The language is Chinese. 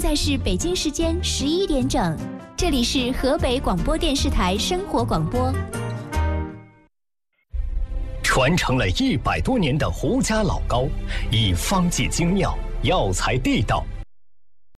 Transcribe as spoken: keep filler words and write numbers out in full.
在是北京时间十一点整，这里是河北广播电视台生活广播。 传承了一百多年的胡家老糕，以方剂精妙、药材地道、